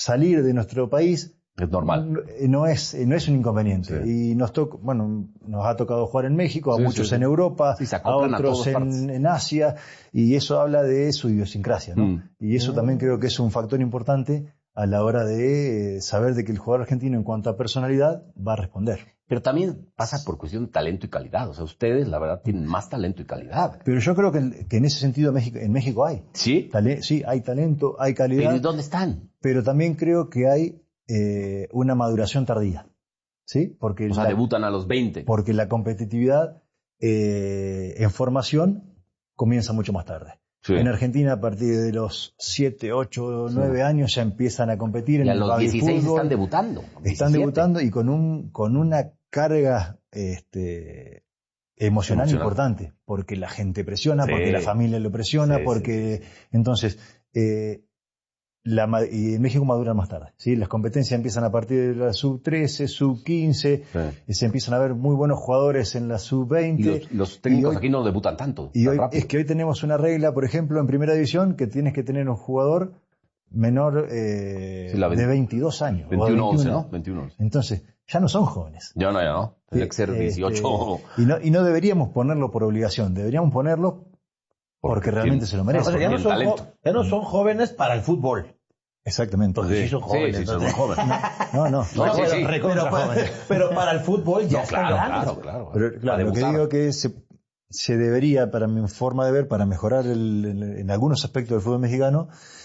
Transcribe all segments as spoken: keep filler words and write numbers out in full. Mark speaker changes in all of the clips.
Speaker 1: salir de nuestro país
Speaker 2: es normal.
Speaker 1: No es, no es un inconveniente. Sí. Y nos toca, bueno, nos ha tocado jugar en México, a sí, muchos sí, en Europa,
Speaker 2: sí,
Speaker 1: a otros a en, en Asia, y eso habla de su idiosincrasia, ¿no? Mm. Y eso mm. también creo que es un factor importante a la hora de eh, saber de que el jugador argentino en cuanto a personalidad va a responder.
Speaker 2: Pero también pasa por cuestión de talento y calidad. O sea, ustedes, la verdad, tienen más talento y calidad.
Speaker 1: Pero yo creo que, que en ese sentido México, en México hay.
Speaker 2: ¿Sí?
Speaker 1: Tale- sí, hay talento, hay calidad.
Speaker 2: ¿Pero y dónde están?
Speaker 1: Pero también creo que hay eh, una maduración tardía. ¿Sí? Porque
Speaker 2: o sea,
Speaker 1: la,
Speaker 2: debutan a los veinte.
Speaker 1: Porque la competitividad eh, en formación comienza mucho más tarde. Sí. En Argentina, a partir de los siete, ocho, nueve sí. años ya empiezan a competir
Speaker 2: y
Speaker 1: en
Speaker 2: a
Speaker 1: el
Speaker 2: los dieciséis
Speaker 1: fútbol.
Speaker 2: Están debutando.
Speaker 1: Están
Speaker 2: diecisiete.
Speaker 1: debutando y con un con una carga este, emocional, emocional importante, porque la gente presiona, sí. porque la familia lo presiona, sí, porque sí, sí. entonces eh, la, y en México maduran más tarde, ¿sí? Las competencias empiezan a partir de la sub trece, sub quince, sí. y se empiezan a ver muy buenos jugadores en la sub veinte.
Speaker 2: Y los, los técnicos y hoy, aquí no debutan tanto.
Speaker 1: Y hoy, es que hoy tenemos una regla, por ejemplo, en primera división, que tienes que tener un jugador menor eh, sí, veinte, de veintidós años.
Speaker 2: veintiuno once, ¿no? veintiuno once.
Speaker 1: Entonces, ya no son jóvenes.
Speaker 2: Ya no, ya no. Tiene que ser dieciocho.
Speaker 1: Este, y, no, y no deberíamos ponerlo por obligación, deberíamos ponerlo porque, porque realmente se lo merecen.
Speaker 3: O sea, ya, no son, ya no son jóvenes para el fútbol.
Speaker 1: Exactamente.
Speaker 3: Porque sí, sí son jóvenes.
Speaker 2: Sí, sí, son jóvenes.
Speaker 1: No, no.
Speaker 3: no,
Speaker 2: no sí, sí.
Speaker 3: Pero, jóvenes. pero para el fútbol ya
Speaker 2: no,
Speaker 3: están
Speaker 2: claro,
Speaker 3: grandes.
Speaker 2: Claro, claro.
Speaker 1: Pero claro, lo que digo que se, se debería, para mi forma de ver, para mejorar el, el, en algunos aspectos del fútbol mexicano,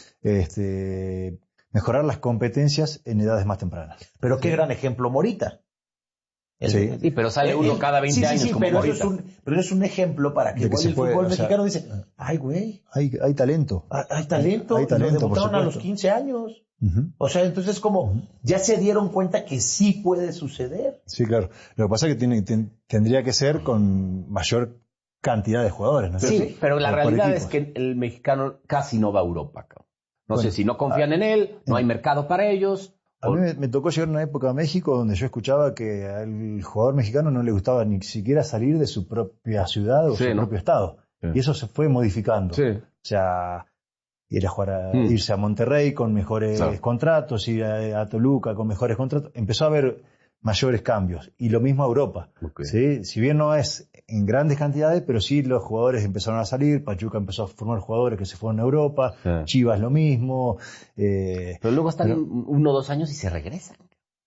Speaker 1: este, mejorar las competencias en edades más tempranas.
Speaker 3: Pero qué gran ejemplo Morita.
Speaker 2: El, sí. sí, pero sale uno el, cada veinte sí, años
Speaker 3: sí, sí,
Speaker 2: como
Speaker 3: pero
Speaker 2: Morita.
Speaker 3: Eso es un, pero es un ejemplo para que, que el puede, fútbol o sea, mexicano dice, ay, güey.
Speaker 1: Hay, hay talento.
Speaker 3: Hay, hay talento.
Speaker 1: Hay talento,
Speaker 3: lo debutaron a los quince años.
Speaker 1: Uh-huh.
Speaker 3: O sea, entonces como uh-huh. ya se dieron cuenta que sí puede suceder.
Speaker 1: Sí, claro. Lo que pasa es que tiene, ten, tendría que ser con mayor cantidad de jugadores, ¿no?
Speaker 2: Sí, sí, pero la realidad es que el mexicano casi no va a Europa. Cabrón. No bueno, sé si no confían ah, en él, no hay mercado para ellos.
Speaker 1: A mí me, me tocó llegar a una época a México donde yo escuchaba que al jugador mexicano no le gustaba ni siquiera salir de su propia ciudad o sí, su ¿no? propio estado. Sí. Y eso se fue modificando.
Speaker 2: Sí.
Speaker 1: O sea, ir a jugar a, mm. irse a Monterrey con mejores sí. contratos, ir a, a Toluca con mejores contratos. Empezó a haber mayores cambios. Y lo mismo a Europa. Okay. ¿Sí? Si bien no es en grandes cantidades, pero sí los jugadores empezaron a salir. Pachuca empezó a formar jugadores que se fueron a Europa. Sí. Chivas lo mismo. Eh,
Speaker 2: pero luego están pero, uno o dos años y se regresan.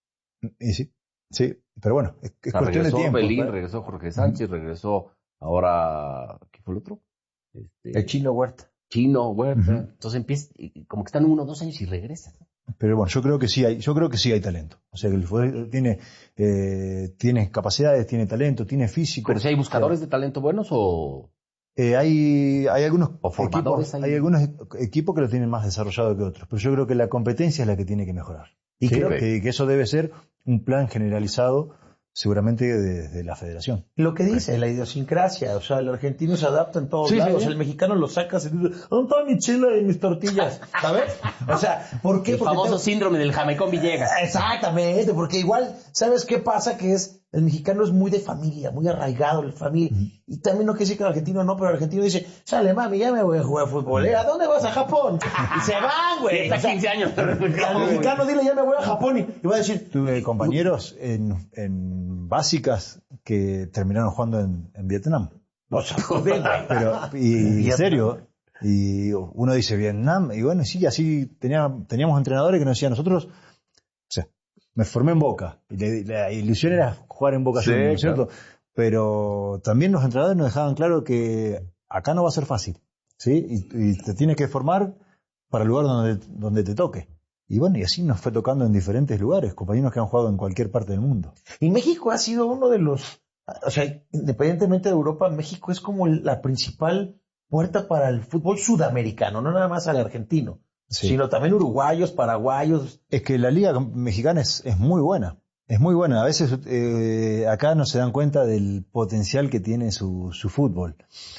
Speaker 1: Y sí, sí. Pero bueno, es, es
Speaker 2: o sea,
Speaker 1: cuestión de tiempo.
Speaker 2: Belín, ¿verdad? Regresó Jorge Sánchez, uh-huh. regresó ahora... ¿Qué fue el otro?
Speaker 3: Este, el Chino Huerta.
Speaker 2: Chino Huerta. Uh-huh. Entonces empieza, como que están uno o dos años y regresan.
Speaker 1: Pero bueno, yo creo que sí hay, yo creo que sí hay talento. O sea, que el fútbol tiene, eh, tiene capacidades, tiene talento, tiene físico.
Speaker 2: Pero si hay buscadores o sea, de talento buenos o...
Speaker 1: Eh, hay, hay algunos
Speaker 2: o formadores
Speaker 1: equipos, hay... hay algunos equipos que lo tienen más desarrollado que otros. Pero yo creo que la competencia es la que tiene que mejorar. Y ¿sí? creo que, que eso debe ser un plan generalizado seguramente desde la federación.
Speaker 3: Lo que dice, la idiosincrasia, o sea, el argentino se adapta en todos sí, lados, sí. el mexicano lo sacas y dice, ¿dónde está mi chela y mis tortillas? ¿Sabes? O sea, ¿por qué?
Speaker 2: El
Speaker 3: porque
Speaker 2: famoso
Speaker 3: tengo...
Speaker 2: síndrome del Jamecón Villegas.
Speaker 3: Exactamente, porque igual, ¿sabes qué pasa? Que es, el mexicano es muy de familia, muy arraigado en la familia, uh-huh. y también no quiere decir que el argentino no, pero el argentino dice, sale mami, ya me voy a jugar fútbol, ¿eh? ¿A dónde vas? A Japón. Y se van, güey.
Speaker 2: Hasta quince años.
Speaker 3: Al mexicano dile, ya me voy a Japón, y, y va a decir...
Speaker 1: Tuve compañeros en, en básicas que terminaron jugando en, en Vietnam.
Speaker 3: O sea, bien,
Speaker 1: pero, y en serio, y uno dice Vietnam, y bueno, sí, así tenía, teníamos entrenadores que nos decían, nosotros, o sea, me formé en Boca, y la, la ilusión era jugar en Boca, sí, ¿no es cierto? Claro. Pero también los entrenadores nos dejaban claro que acá no va a ser fácil, ¿sí? Y, y te tienes que formar para el lugar donde, donde te toque. Y bueno, y así nos fue tocando en diferentes lugares, compañeros que han jugado en cualquier parte del mundo.
Speaker 3: Y México ha sido uno de los, o sea, independientemente de Europa, México es como la principal puerta para el fútbol sudamericano, no nada más al argentino, sí. sino también uruguayos, paraguayos.
Speaker 1: Es que la liga mexicana es, es muy buena, es muy buena. A veces eh, acá no se dan cuenta del potencial que tiene su, su fútbol.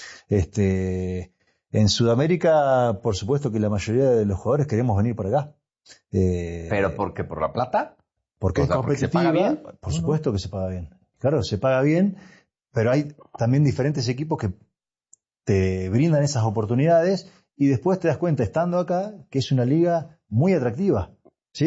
Speaker 1: Este, en Sudamérica, por supuesto que la mayoría de los jugadores queremos venir para acá.
Speaker 2: Eh, ¿Pero por qué? ¿Por la plata?
Speaker 1: Porque
Speaker 2: o
Speaker 1: es
Speaker 2: sea,
Speaker 1: competitiva.
Speaker 2: ¿porque se paga bien?
Speaker 1: Por supuesto que se paga bien. Claro, se paga bien, pero hay también diferentes equipos que te brindan esas oportunidades y después te das cuenta, estando acá, que es una liga muy atractiva.